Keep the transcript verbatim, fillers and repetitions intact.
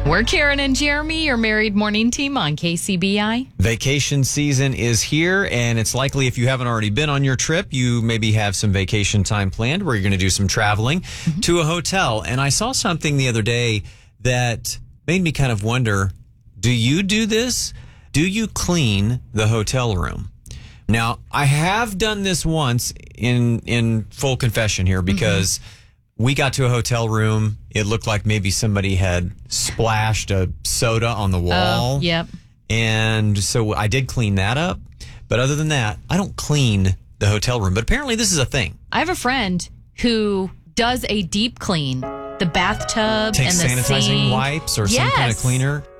We're Karen and Jeremy, your married morning team on K C B I. Vacation season is here, and it's likely if you haven't already been on your trip, you maybe have some vacation time planned where you're going to do some traveling mm-hmm. to a hotel. And I saw something the other day that made me kind of wonder, do you do this? Do you clean the hotel room? Now, I have done this once in in full confession here because mm-hmm. we got to a hotel room. It looked like maybe somebody had splashed a soda on the wall. Oh, yep. And so I did clean that up. But other than that, I don't clean the hotel room. But apparently this is a thing. I have a friend who does a deep clean. The bathtub Takes and the sanitizing sink. wipes or yes. some kind of cleaner.